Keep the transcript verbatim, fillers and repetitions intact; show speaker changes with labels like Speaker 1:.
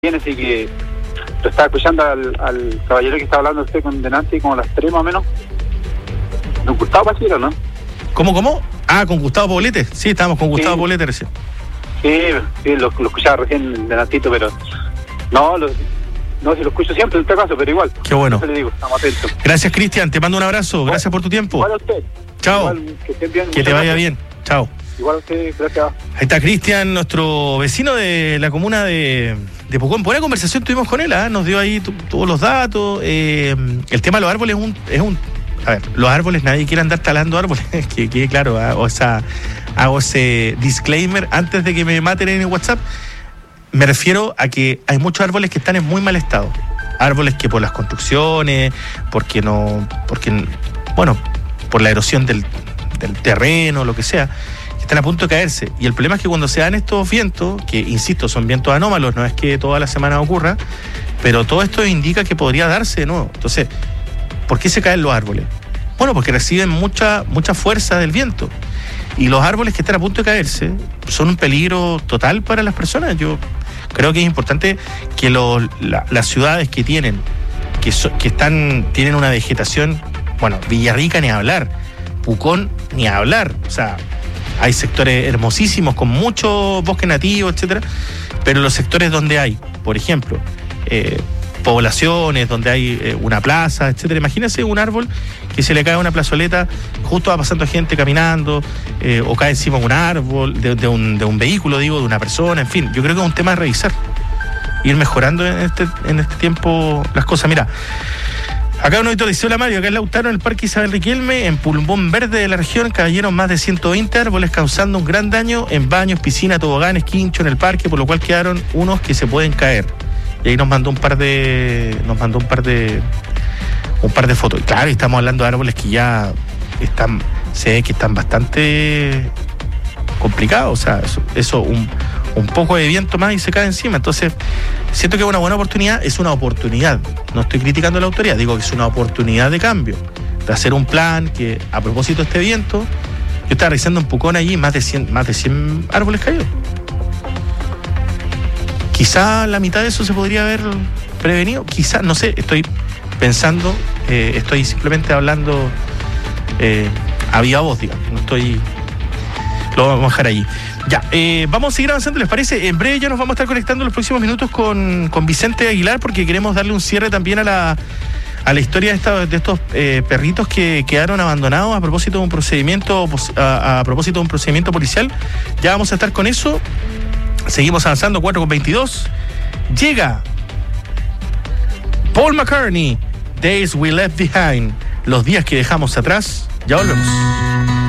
Speaker 1: bien, así que lo estaba escuchando al, al caballero que estaba hablando usted con delante, como a las tres más o menos. ¿Don Gustavo Pachiro, no?
Speaker 2: ¿Cómo, cómo? Ah, con Gustavo Poblete. Sí, estábamos con Gustavo sí. Poblete recién.
Speaker 1: Sí, sí, lo, lo escuchaba recién delantito, pero no, lo, no, si lo escucho siempre en este caso, pero igual.
Speaker 2: Qué bueno.
Speaker 1: Eso le digo, estamos atentos.
Speaker 2: Gracias, Cristian, te mando un abrazo, gracias por tu tiempo.
Speaker 1: Igual a usted.
Speaker 2: Chao.
Speaker 1: Igual, que estén bien.
Speaker 2: Que te vaya bien. Chao.
Speaker 1: Igual a usted, gracias.
Speaker 2: Ahí está Cristian, nuestro vecino de la comuna de, de Pucón. Buena conversación tuvimos con él, ¿eh? Nos dio ahí t- todos los datos. Eh, el tema de los árboles es un, es un... A ver, los árboles, nadie quiere andar talando árboles, que quede claro, ¿eh? O sea, hago ese disclaimer antes de que me maten en el WhatsApp. Me refiero a que hay muchos árboles que están en muy mal estado. Árboles que por las construcciones, porque no... porque bueno, por la erosión del, del terreno, lo que sea, están a punto de caerse. Y el problema es que cuando se dan estos vientos, que insisto, son vientos anómalos, no es que toda la semana ocurra, pero todo esto indica que podría darse de nuevo. Entonces, ¿por qué se caen los árboles? Bueno, porque reciben mucha, mucha fuerza del viento. Y los árboles que están a punto de caerse son un peligro total para las personas. Yo creo que es importante que los, la, las ciudades que tienen, que, so, que están, tienen una vegetación, bueno, Villarrica ni hablar, Pucón ni hablar, o sea, hay sectores hermosísimos con mucho bosque nativo, etcétera, pero los sectores donde hay, por ejemplo, eh, poblaciones, donde hay eh, una plaza, etcétera, imagínense un árbol que se le cae a una plazoleta, justo va pasando gente caminando, eh, o cae encima de un árbol, de, de, un, de un vehículo, digo, de una persona, en fin, yo creo que es un tema a revisar, ir mejorando en este, en este tiempo las cosas. Mira, acá un auditor dice: hola Mario, acá en Lautaro, en el Parque Isabel Riquelme, en Pulmón Verde de la región, cayeron más de ciento veinte árboles causando un gran daño en baños, piscinas, toboganes, quincho en el parque, por lo cual quedaron unos que se pueden caer. Y ahí nos mandó un par de, nos mandó un par de, un par de fotos. Y claro, estamos hablando de árboles que ya están, se ve que están bastante complicados. O sea, eso, eso un, un poco de viento más y se cae encima. Entonces, siento que es una buena oportunidad, es una oportunidad. No estoy criticando a la autoridad, digo que es una oportunidad de cambio, de hacer un plan que, a propósito de este viento, yo estaba revisando en Pucón allí, más de cien, más de cien árboles caídos. Quizá la mitad de eso se podría haber prevenido, quizá, no sé, estoy pensando, eh, estoy simplemente hablando eh, a viva voz, digamos, no estoy, lo vamos a dejar allí. Ya, eh, vamos a seguir avanzando, ¿les parece? En breve ya nos vamos a estar conectando en los próximos minutos con, con Vicente Aguilar, porque queremos darle un cierre también a la, a la historia de, esta, de estos eh, perritos que quedaron abandonados a propósito de un procedimiento, a, a propósito de un procedimiento policial. Ya vamos a estar con eso. Seguimos avanzando, cuatro con veintidós. Llega Paul McCartney, Days We Left Behind, los días que dejamos atrás. Ya volvemos.